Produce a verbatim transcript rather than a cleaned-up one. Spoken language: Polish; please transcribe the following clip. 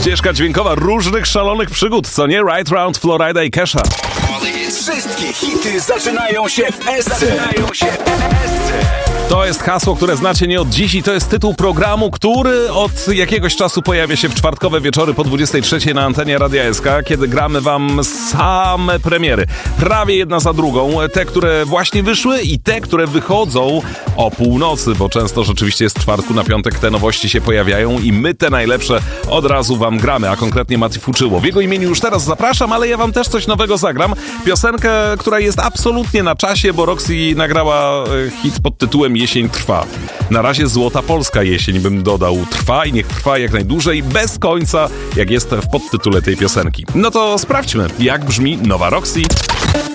Ścieżka dźwiękowa różnych szalonych przygód, co nie? Right Round, Florida i Kesha. Wszystkie hity zaczynają się w S C. Zaczynają się w S C. To jest hasło, które znacie nie od dziś i to jest tytuł programu, który od jakiegoś czasu pojawia się w czwartkowe wieczory po dwudziestej trzeciej na antenie Radia S K, kiedy gramy wam same premiery. Prawie jedna za drugą. Te, które właśnie wyszły i te, które wychodzą o północy, bo często rzeczywiście z czwartku na piątek te nowości się pojawiają i my te najlepsze od razu wam gramy, a konkretnie Mati Fuczyło. W jego imieniu już teraz zapraszam, ale ja wam też coś nowego zagram. Piosenkę, która jest absolutnie na czasie, bo Roxy nagrała hit pod tytułem Jesień trwa. Na razie złota polska jesień bym dodał. Trwa i niech trwa jak najdłużej, bez końca, jak jest w podtytule tej piosenki. No to sprawdźmy, jak brzmi nowa Roxy.